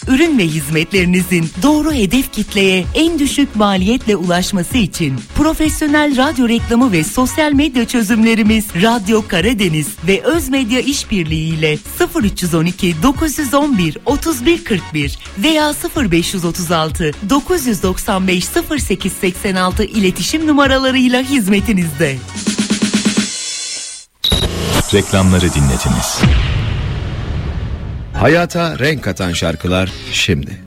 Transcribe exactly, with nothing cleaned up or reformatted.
Ürün ve hizmetlerinizin doğru hedef kitleye en düşük maliyetle ulaşması için profesyonel radyo reklamı ve sosyal medya çözümlerimiz Radyo Karadeniz ve Özmedya İşbirliği ile sıfır üç on iki dokuz yüz on bir otuz bir kırk bir veya sıfır beş otuz altı dokuz doksan beş sıfır sekiz seksen altı iletişim numaralarıyla hizmetinizde. Reklamları dinlediniz. Hayata renk katan şarkılar şimdi.